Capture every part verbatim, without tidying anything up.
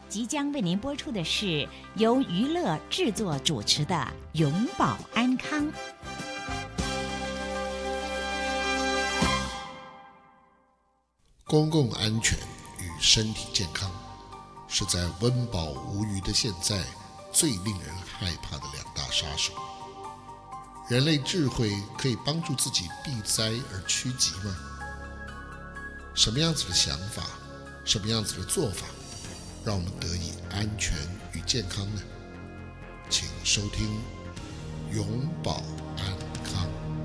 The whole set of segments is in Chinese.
即将为您播出的是由娱乐制作主持的《永保安康》。 公共安全与身体健康是在温饱无余的现在最令人害怕的两大杀手。人类智慧可以帮助自己避灾而趋吉吗？什么样子的想法，什么样子的做法，让我们得以安全与健康呢？请收听永保安康。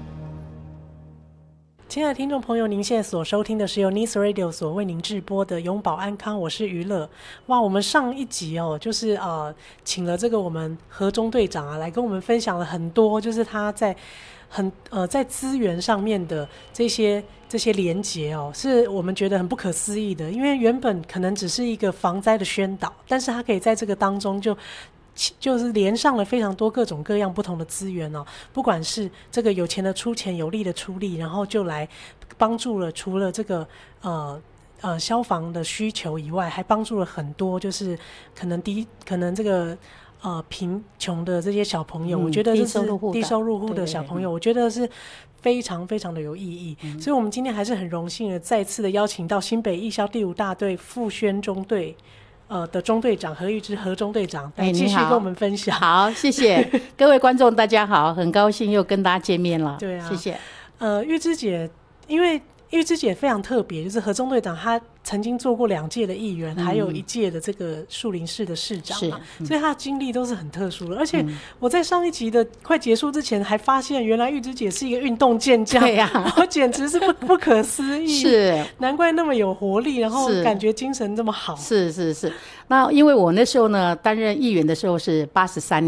亲爱的听众朋友，您现在所收听的是由 Nice Radio 所为您制播的永保安康，我是娱乐。哇，我们上一集哦，就是呃，请了这个我们何中队长啊，来跟我们分享了很多，就是他在很呃在资源上面的这些这些连结哦，是我们觉得很不可思议的。因为原本可能只是一个防灾的宣导，但是他可以在这个当中就。就是连上了非常多各种各样不同的资源哦，不管是这个有钱的出钱，有力的出力，然后就来帮助了除了这个呃呃消防的需求以外，还帮助了很多就是可能低可能这个呃贫穷的这些小朋友，嗯、我觉得这是低收入户的小朋友，我觉得是非常非常的有意义。嗯、所以我们今天还是很荣幸的再次的邀请到新北义消第五大队副宣中队。呃的中队长何玉芝何中队长来继续跟我们分享。 好，谢谢各位观众，大家好，很高兴又跟大家见面了。 对啊， 谢谢。 呃，玉芝姐，因为玉芝姐非常特别，就是何中队长他曾经做过两届的议员、嗯、还有一届的这个树林市的市长嘛、嗯、所以他的经历都是很特殊的。而且我在上一集的快结束之前还发现原来玉芝姐是一个运动健将， 对啊， 我简直是 不, 不可思议， 是难怪那么有活力，然后感觉精神这么好。 是是是，那因为我那时候呢担任议员的时候是八十三